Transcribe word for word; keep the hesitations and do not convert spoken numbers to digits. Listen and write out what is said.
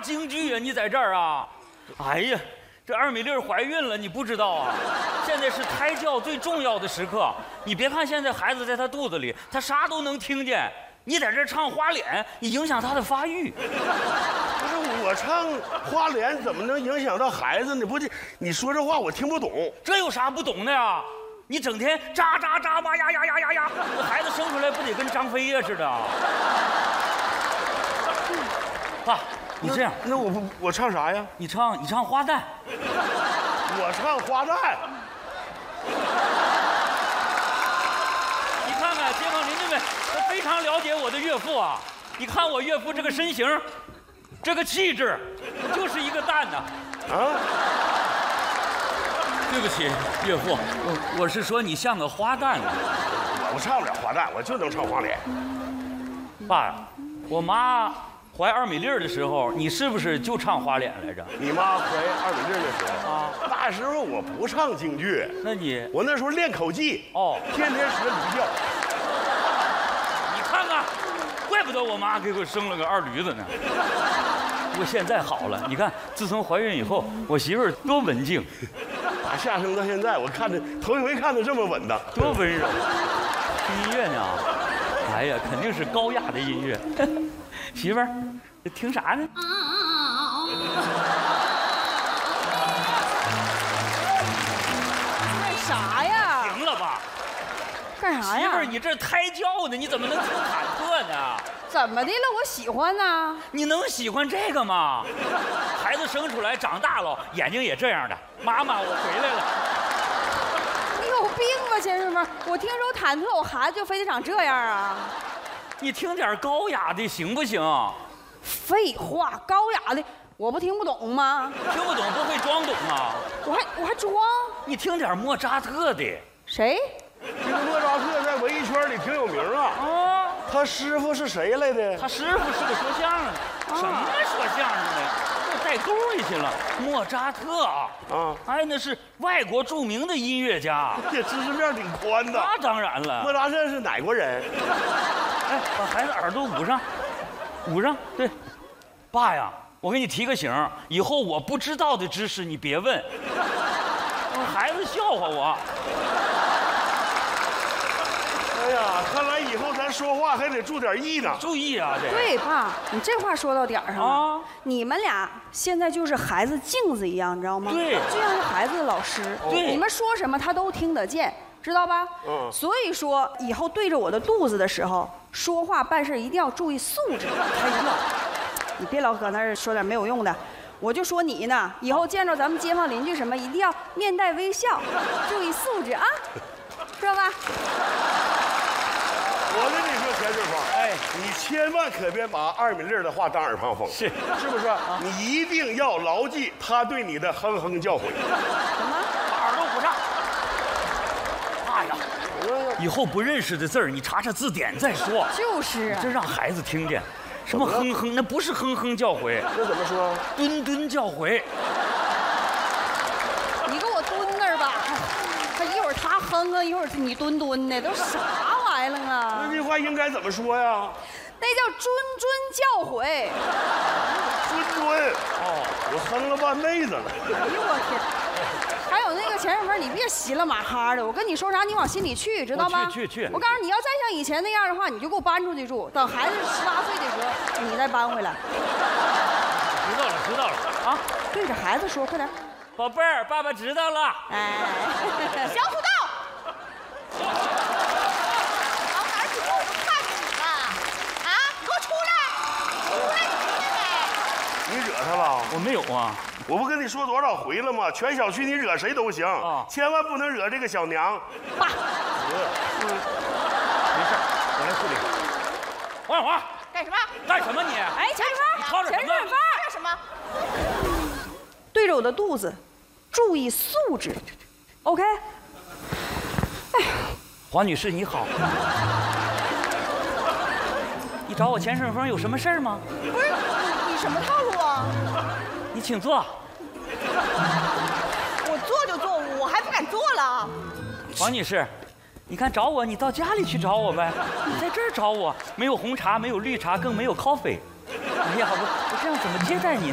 京剧啊！你在这儿啊？哎呀，这二米粒怀孕了，你不知道啊？现在是胎教最重要的时刻。你别看现在孩子在她肚子里，她啥都能听见。你在这儿唱花脸，你影响她的发育。 不是我唱花脸，怎么能影响到孩子呢？不是，你说这话我听不懂。 这有啥不懂的呀？你整天喳喳喳嘛呀呀呀呀呀，这孩子生出来不得跟张飞呀似的？爸，你这样， 那我不我唱啥呀？ 你唱你唱花旦。 我唱花旦。 你看看街坊邻居们，他非常了解我的岳父啊。你看我岳父这个身形，这个气质，就是一个旦呐。啊。对不起，岳父，我我是说你像个花旦呢。 我唱不了花旦，我就能唱花脸。 爸，我妈怀二米粒的时候，你是不是就唱花脸来着？ 你妈怀二米粒的时候啊， 那时候我不唱京剧， 那你我那时候练口技哦， 天天学驴叫。 你看看，怪不得我妈给我生了个二驴子呢。不过现在好了，你看，自从怀孕以后，我媳妇儿多文静。 打下生到现在，我看着头一回看着这么稳当， 多温柔。听音乐呢？哎呀，肯定是高雅的音乐。媳妇儿，听啥呢？ 干啥呀？ 停了吧！ 干啥呀？ 媳妇儿，你这胎教呢，你怎么能听忐忑呢？ 怎么的了？我喜欢呢。 你能喜欢这个吗？孩子生出来长大了，眼睛也这样的。妈妈，我回来了。 你有病吧，先生们？我听说忐忑，我孩子就非得长这样啊？ 你听点高雅的行不行？ 废话，高雅的我不听不懂吗？ 听不懂不会装懂啊？ 我还我还装？ 你听点莫扎特的。 谁？ 这个莫扎特在文艺圈里挺有名啊。 啊， 他师傅是谁来的？ 他师傅是个说相声的。什么说相声的？这带沟里去了。莫扎特啊，啊，哎，那是外国著名的音乐家。 这知识面挺宽的。 那当然了。 莫扎特是哪国人？ 哎，把孩子耳朵捂上，捂上。对，爸呀，我给你提个醒，以后我不知道的知识你别问，孩子笑话我。 哎呀，看来以后咱说话还得注点意呢。 注意啊，这对，爸，你这话说到点儿上了。啊，你们俩现在就是孩子镜子一样，你知道吗？ 对， 就像是孩子的老师。 对， 你们说什么他都听得见，知道吧？嗯。所以说，以后对着我的肚子的时候，说话办事一定要注意素质。开玩笑，你别老搁那儿说点没有用的。我就说你呢，以后见着咱们街坊邻居什么，一定要面带微笑，注意素质啊，知道吧？ 我跟你说，田顺芳，哎，你千万可别把二米粒的话当耳旁风， 是是不是？啊、你一定要牢记他对你的哼哼教诲。 什么？把耳朵捂上。爸呀，以后不认识的字儿，你查查字典再说。 就是啊， 这让孩子听见。什么哼哼？那不是哼哼教诲， 那怎么说？ 蹲蹲教诲。 你给我蹲那儿吧，他一会儿他哼哼，一会儿你蹲蹲的，都啥玩意儿啊？ 那句话应该怎么说呀？ 那叫谆谆教诲。 谆谆。哦，我哼了半辈子了。 哎呦我天！还有那个钱顺风，你别稀了马哈的，我跟你说啥，你往心里去，知道吗？ 去去去！ 我告诉你，要再像以前那样的话，你就给我搬出去住。等孩子十八岁的时候，你再搬回来。 知道了，知道了啊！ 对着孩子说，快点。 宝贝儿，爸爸知道了。 哎， 小土豆，老孩子又不看你了啊！给我出来！出来，你听见没？ 你惹他了？ 我没有啊。 我不跟你说多少回了吗？全小区你惹谁都行，啊、千万不能惹这个小娘。 爸， 嗯，没事，我来处理。王小华， 干什么？ 干什么你？ 哎，钱顺你吵风，钱顺风， 干什么？ 对着我的肚子，注意素质。OK。哎， 黄女士你好。你找我钱顺风有什么事儿吗？ 不是，你你什么套路啊？ 你请坐。 我坐就坐，我还不敢坐了。 王女士，你看找我，你到家里去找我呗。你在这儿找我，没有红茶，没有绿茶，更没有 coffee。哎呀，我我这样怎么接待你呢？